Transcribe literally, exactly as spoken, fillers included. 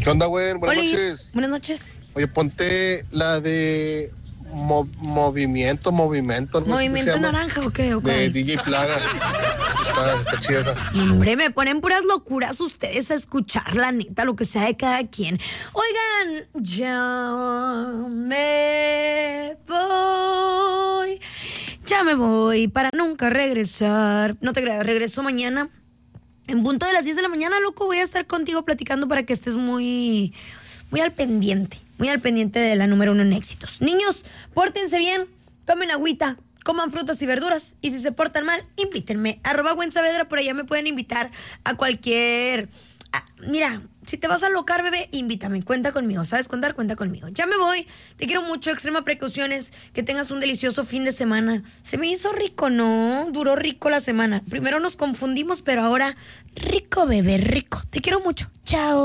¿Qué onda, güey? Buenas Olis, noches. Buenas noches. Oye, ponte la de mo- movimiento, movimiento. algo así que ¿Movimiento se llama. naranja o qué? ¿O De cuál? D J Plaga. Está, está chida esa. Hombre, me ponen puras locuras ustedes a escuchar, la neta, lo que sea de cada quien. Oigan, ya me voy, ya me voy para nunca regresar. No te creas, regreso mañana. En punto de las diez de la mañana, loco, voy a estar contigo platicando para que estés muy, muy al pendiente. Muy al pendiente de la número uno en éxitos. Niños, pórtense bien, tomen agüita, coman frutas y verduras. Y si se portan mal, invítenme. Arroba Gwen Saavedra, por allá me pueden invitar a cualquier... a- mira, si te vas a alocar, bebé, invítame. Cuenta conmigo, ¿sabes contar? Cuenta conmigo. Ya me voy. Te quiero mucho. Extrema precauciones. Que tengas un delicioso fin de semana. Se me hizo rico, ¿no? Duró rico la semana. Primero nos confundimos, pero ahora rico, bebé, rico. Te quiero mucho. Chao.